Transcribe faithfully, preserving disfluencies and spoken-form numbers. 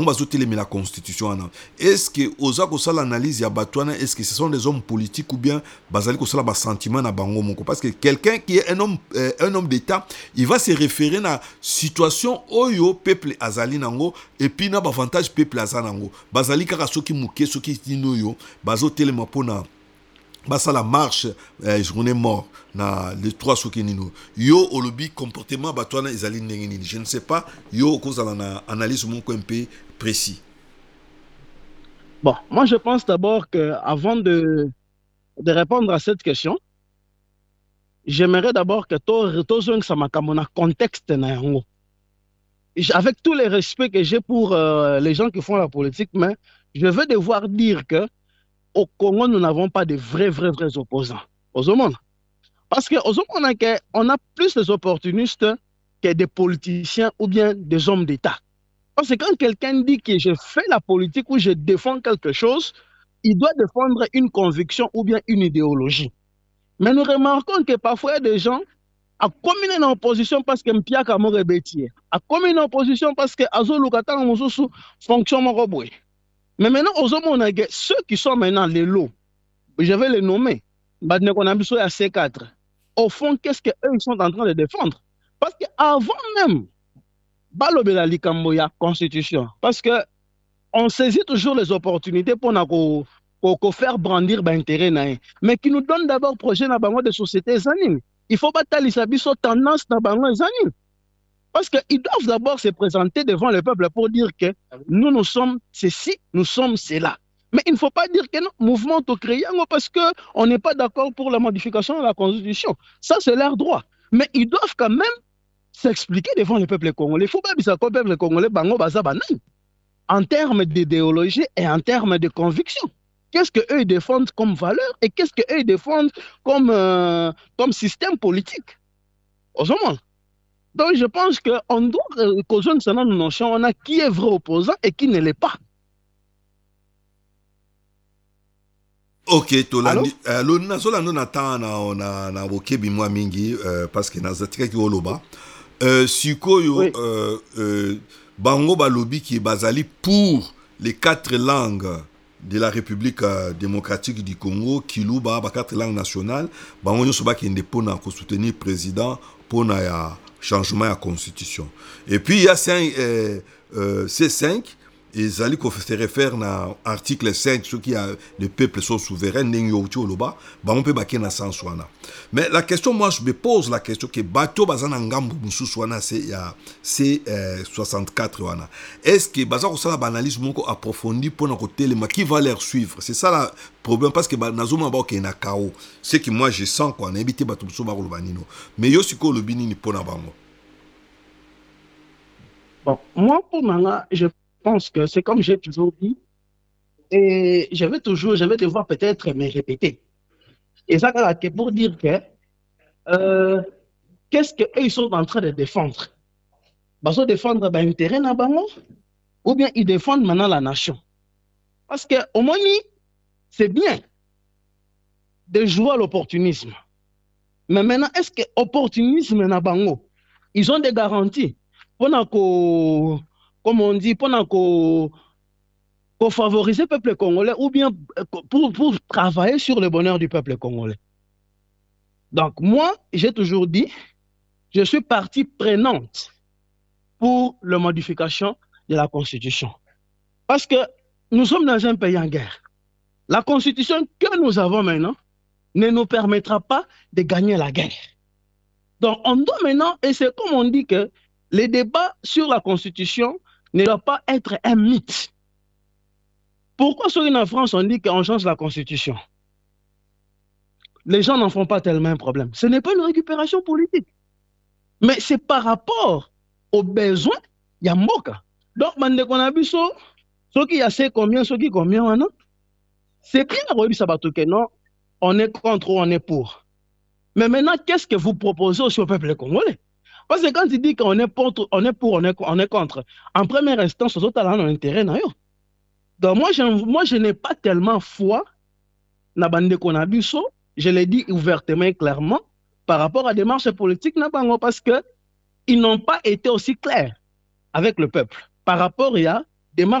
on va sauter la constitution. Est-ce que osa ko sala analyse ya batwana, est-ce que ce sont des hommes politiques ou bien bazali ko sala ba sentiment na bango moko, parce que quelqu'un qui est un homme euh, un homme d'état, il va se référer na situation oyo peuple azali nango et puis na ba avantage peuple azali nango bazali kaka soki muke soki tinoyo bazo telema pona basa la marche euh, journée mort na les trois sokinino yo olobi comportement batwana ezali ndenge, je ne sais pas yo kozala na analyse moko un peu précis. Bon, moi je pense d'abord que avant de de répondre à cette question, j'aimerais d'abord que to to ça makamona contexte na yango. Avec tous les respects que j'ai pour euh, les gens qui font la politique, mais je vais devoir dire que au Congo, nous n'avons pas de vrais, vrais, vrais opposants. Aux hommes. Parce que aux hommes, on a plus des opportunistes que des politiciens ou bien des hommes d'État. Parce que quand quelqu'un dit que je fais la politique ou je défends quelque chose, il doit défendre une conviction ou bien une idéologie. Mais nous remarquons que parfois, il y a des gens à communer en opposition parce que Mpia Kamore Bétier, à communer en opposition parce que Azo Lukata Mosusu fonction Moroboué. Mais maintenant, aux hommes, ceux qui sont maintenant les lots, je vais les nommer, à C quatre. Au fond, qu'est-ce qu'eux sont en train de défendre? Parce qu'avant même, Balobela Likamboya, Constitution, parce qu'on saisit toujours les opportunités pour nous faire brandir l'intérêt, mais qui nous donne d'abord projet de société zanine. Il faut pas taliser tendance dans les zanine. Parce qu'ils doivent d'abord se présenter devant le peuple pour dire que nous, nous sommes ceci, nous sommes cela. Mais il ne faut pas dire que non, mouvement autocréant parce qu'on n'est pas d'accord pour la modification de la Constitution. Ça, c'est leur droit. Mais ils doivent quand même s'expliquer devant le peuple congolais. Il ne faut pas dire que le peuple congolais, en termes d'idéologie et en termes de conviction. Qu'est-ce qu'eux défendent comme valeur et qu'est-ce qu'eux défendent comme, euh, comme système politique? Aux hommes. Donc, je pense qu'on doit causer une notion, on a qui est vrai opposant et qui ne l'est pas. Ok, tolandi. Alors, nous avons attend na na bokebi moi mingi parce que na zatika ki oloba. Euh, sikoyo euh bango balobi qui est basali pour les quatre langues de la République euh, démocratique du Congo, Kiluba, ba quatre langues nationales, bango nyoso ba kende pona ko soutenir président pona ya changement à la constitution. Et puis il y a cinq, euh, euh, ces cinq, et Zali qu'on se réfère à l'article cinq, ce qui a les peuples sont souverains, on peut baquer na sens wana. Mais la question, moi je me pose la question que bateau bazana ngambu mususwana c'est soixante-quatre wana. Est-ce que bazako sala analyse moko approfondie pour notre côté les qui va les suivre? C'est ça le problème parce que nazoma ba ok na kao. C'est que moi je sens quoi, on éviter bateau musu ba banino. Mais yo siko le bini ni pona bango. Bon, moi pour moi, je pense que c'est comme j'ai toujours dit, et je vais toujours, je vais devoir peut-être me répéter. Et ça, c'est pour dire que euh, qu'est-ce qu'ils sont en train de défendre? Ils vont défendre l'intérêt na bango ou bien ils défendent maintenant la nation? Parce qu'au moins, c'est bien de jouer à l'opportunisme. Mais maintenant, est-ce que l'opportunisme na bango, ils ont des garanties pour comme on dit, pour, pour favoriser le peuple congolais ou bien pour, pour travailler sur le bonheur du peuple congolais. Donc moi, j'ai toujours dit, je suis partie prenante pour la modification de la Constitution. Parce que nous sommes dans un pays en guerre. La Constitution que nous avons maintenant ne nous permettra pas de gagner la guerre. Donc on doit maintenant, et c'est comme on dit que les débats sur la Constitution ne doivent pas être un mythe. Pourquoi sur une en France on dit qu'on change la Constitution? Les gens n'en font pas tellement un problème. Ce n'est pas une récupération politique. Mais c'est par rapport aux besoins, il y a Moka. Donc, ceux qui a combien, ceux qui combien, non? C'est bien que non, on est contre ou on est pour. Mais maintenant, qu'est-ce que vous proposez au peuple congolais? Parce que quand il dit qu'on est pour, on est pour, on est, on est contre, en première instance, aux autres, on a intérêt. Donc moi, je, moi, je n'ai pas tellement foi dans bande Konabiso, je l'ai dit ouvertement et clairement, par rapport à des marches politiques, parce qu'ils n'ont pas été aussi clairs avec le peuple. Par rapport à